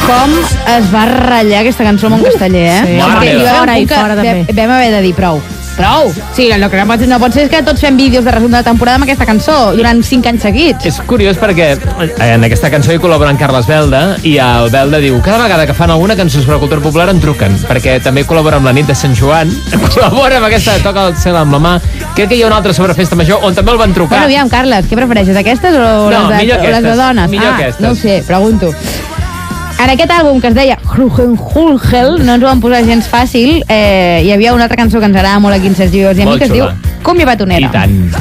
Com es va ratllar aquesta cançó amb un casteller, eh? Sí, Fora també. Vam haver de dir prou. Sí, el que no pot ser és que tots fem vídeos de resum de la temporada amb aquesta cançó durant 5 anys seguits. És curiós perquè en aquesta cançó hi col·labora en Carles Belda i el Belda diu cada vegada que fan alguna cançó sobre cultura popular em truquen, perquè també col·labora amb la nit de Sant Joan, col·labora amb aquesta Toca el cel amb la mà. Crec que hi ha una altra sobre Festa Major on també el van trucar. Bueno, aviam, Carles, què prefereixes, aquestes o les de dones? Millor aquestes. No ho sé, pregunto. En aquest àlbum que es deia Hulgel, no ens ho van posar gens fàcil, hi havia una altra cançó que ens agrada molt aquí en Sergi Vives i a mi que es diu Com mi batonera. I tant.